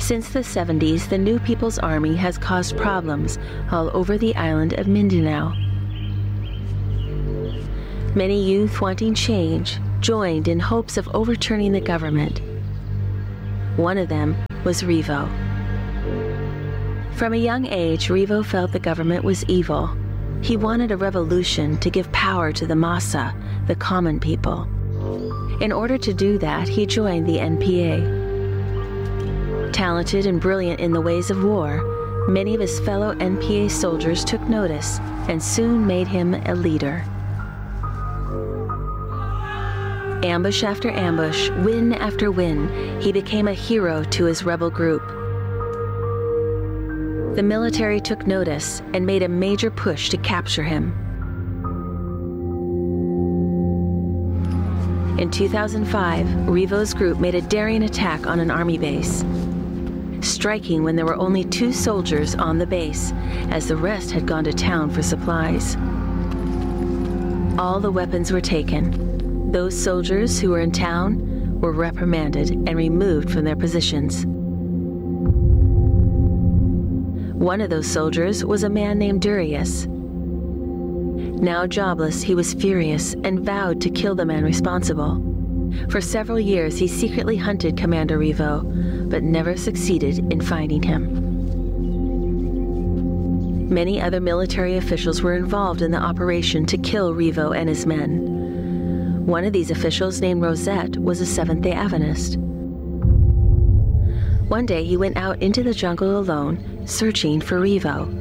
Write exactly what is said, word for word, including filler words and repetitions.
Since the seventies, the New People's Army has caused problems all over the island of Mindanao. Many youth wanting change joined in hopes of overturning the government. One of them was Revo. From a young age, Revo felt the government was evil. He wanted a revolution to give power to the masa, the common people. In order to do that, he joined the N P A. Talented and brilliant in the ways of war, many of his fellow N P A soldiers took notice and soon made him a leader. Ambush after ambush, win after win, he became a hero to his rebel group. The military took notice and made a major push to capture him. In two thousand five, Revo's group made a daring attack on an army base, striking when there were only two soldiers on the base, as the rest had gone to town for supplies. All the weapons were taken. Those soldiers who were in town were reprimanded and removed from their positions. One of those soldiers was a man named Durius. Now jobless, he was furious and vowed to kill the man responsible. For several years, he secretly hunted Commander Revo, but never succeeded in finding him. Many other military officials were involved in the operation to kill Revo and his men. One of these officials, named Rosette, was a Seventh-day Adventist. One day he went out into the jungle alone, searching for Revo.